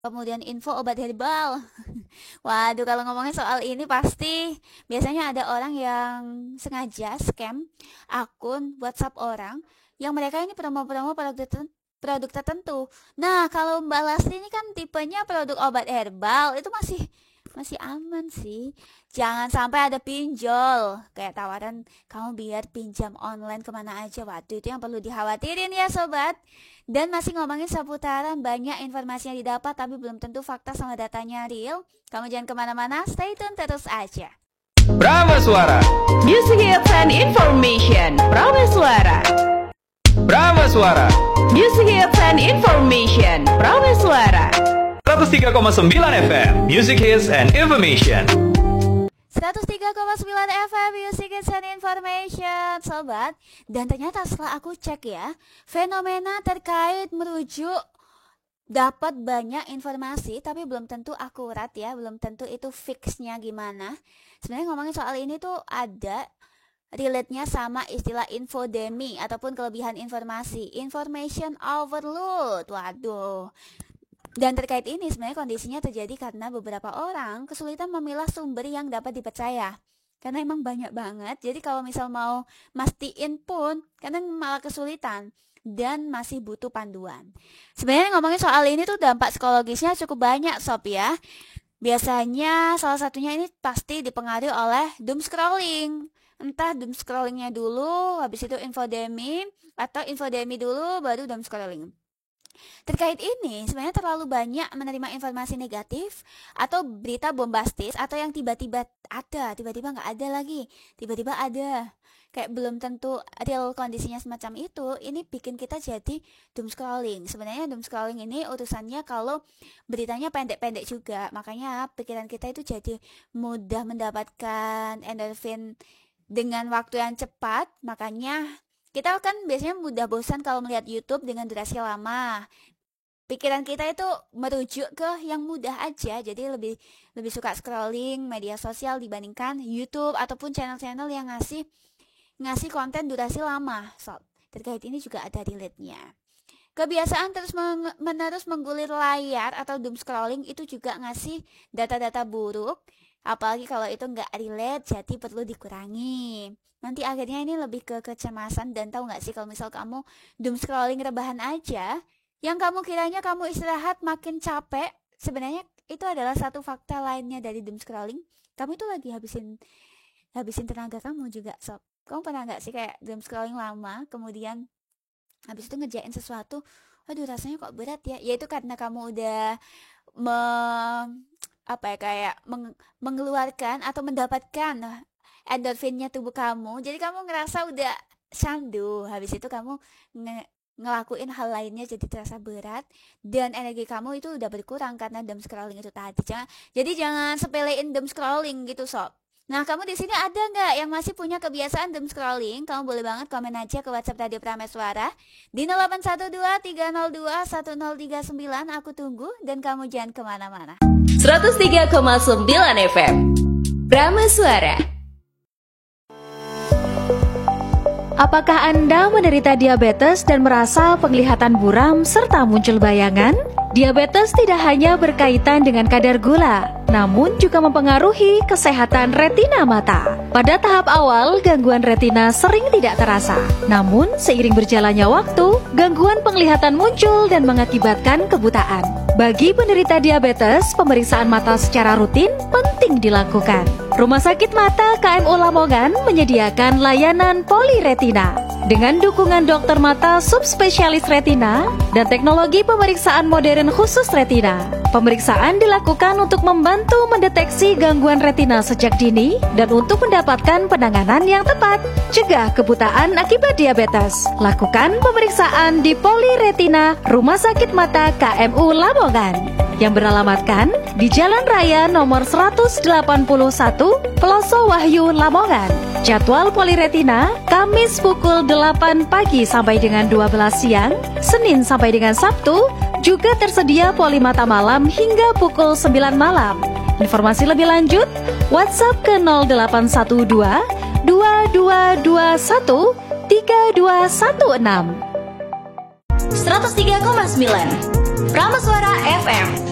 kemudian info obat herbal. Waduh, kalau ngomongin soal ini pasti biasanya ada orang yang sengaja scam akun WhatsApp orang yang mereka ini promo-promo produk tertentu. Nah, kalau Mbak Lasti ini kan tipenya produk obat herbal, itu masih aman sih. Jangan sampai ada pinjol kayak tawaran kamu biar pinjam online kemana aja. Waduh, itu yang perlu dikhawatirin ya sobat. Dan masih ngomongin seputaran banyak informasi yang didapat tapi belum tentu fakta sama datanya real. Kamu jangan kemana-mana, stay tune terus aja. Prama Suara, Music Hits and Information. Prama Suara, Prama Suara, Music Hits and Information. Prama Suara, 103,9 FM, Music Hits and Information. 103,9 FM Music Hits and Information, sobat. Dan ternyata setelah aku cek ya, fenomena terkait merujuk dapat banyak informasi tapi belum tentu akurat ya, belum tentu itu fixnya gimana. Sebenarnya ngomongin soal ini tuh ada relate-nya sama istilah infodemi ataupun kelebihan informasi, information overload. Waduh. Dan terkait ini sebenarnya kondisinya terjadi karena beberapa orang kesulitan memilah sumber yang dapat dipercaya. Karena emang banyak banget, jadi kalau misal mau mastiin pun kadang malah kesulitan dan masih butuh panduan. Sebenarnya ngomongin soal ini tuh dampak psikologisnya cukup banyak sob ya. Biasanya salah satunya ini pasti dipengaruhi oleh doom scrolling. Entah doom scrollingnya dulu, habis itu infodemi, atau infodemi dulu baru doom scrolling. Terkait ini, sebenarnya terlalu banyak menerima informasi negatif atau berita bombastis atau yang tiba-tiba ada, tiba-tiba nggak ada lagi, tiba-tiba ada. Kayak belum tentu real kondisinya semacam itu, ini bikin kita jadi doom scrolling. Sebenarnya doom scrolling ini urusannya kalau beritanya pendek-pendek juga, makanya pikiran kita itu jadi mudah mendapatkan endorfin dengan waktu yang cepat, makanya kita kan biasanya mudah bosan kalau melihat YouTube dengan durasi lama. Pikiran kita itu merujuk ke yang mudah aja, jadi lebih suka scrolling media sosial dibandingkan YouTube ataupun channel-channel yang ngasih konten durasi lama. So, terkait ini juga ada relate-nya. Kebiasaan terus-menerus menggulir layar atau doom scrolling itu juga ngasih data-data buruk. Apalagi kalau itu nggak relate, jadi perlu dikurangi. Nanti akhirnya ini lebih ke kecemasan. Dan tahu nggak sih kalau misal kamu doom scrolling rebahan aja, yang kamu kiranya kamu istirahat makin capek, sebenarnya itu adalah satu fakta lainnya dari doom scrolling. Kamu itu lagi habisin tenaga kamu juga sob. Kamu pernah nggak sih kayak doom scrolling lama, kemudian habis itu ngerjain sesuatu, aduh rasanya kok berat ya. Ya itu karena kamu udah mengeluarkan atau mendapatkan endorfinnya tubuh kamu, jadi kamu ngerasa udah sandu. Habis itu kamu ngelakuin hal lainnya jadi terasa berat dan energi kamu itu udah berkurang karena doom scrolling itu tadi. Jangan sepelein doom scrolling gitu sob. Nah, kamu di sini ada nggak yang masih punya kebiasaan doom scrolling? Kamu boleh banget komen aja ke WhatsApp Radio Prameswara di 0812-302-1039. Aku tunggu dan kamu jangan kemana-mana. 103,9 FM. Prameswara. Apakah Anda menderita diabetes dan merasa penglihatan buram serta muncul bayangan? Diabetes tidak hanya berkaitan dengan kadar gula, namun juga mempengaruhi kesehatan retina mata. Pada tahap awal, gangguan retina sering tidak terasa. Namun, seiring berjalannya waktu, gangguan penglihatan muncul dan mengakibatkan kebutaan. Bagi penderita diabetes, pemeriksaan mata secara rutin penting dilakukan. Rumah Sakit Mata KMU Lamongan menyediakan layanan poliretina dengan dukungan dokter mata subspesialis retina dan teknologi pemeriksaan modern khusus retina. Pemeriksaan dilakukan untuk membantu mendeteksi gangguan retina sejak dini dan untuk mendapatkan penanganan yang tepat. Cegah kebutaan akibat diabetes. Lakukan pemeriksaan di Poliretina Rumah Sakit Mata KMU Lamongan yang beralamatkan di Jalan Raya nomor 181 Peloso Wahyu Lamongan. Jadwal poliretina Kamis pukul 8 pagi sampai dengan 12 siang, Senin sampai dengan Sabtu, juga tersedia polimata malam hingga pukul 9 malam. Informasi lebih lanjut, WhatsApp ke 0812 2221 3216. 103,9 Prameswara FM.